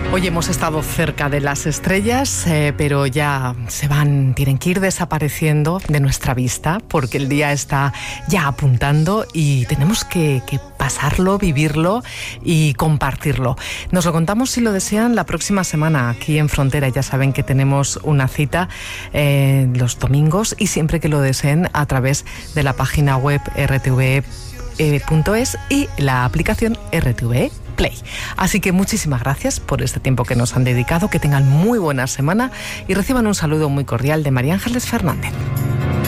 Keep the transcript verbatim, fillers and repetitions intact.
Hoy hemos estado cerca de las estrellas, eh, pero ya se van, tienen que ir desapareciendo de nuestra vista porque el día está ya apuntando y tenemos que, que pasarlo, vivirlo y compartirlo. Nos lo contamos, si lo desean, la próxima semana aquí en Frontera. Ya saben que tenemos una cita eh, los domingos y siempre que lo deseen a través de la página web r t v punto es y la aplicación R T V Play. Así que muchísimas gracias por este tiempo que nos han dedicado, que tengan muy buena semana y reciban un saludo muy cordial de María Ángeles Fernández.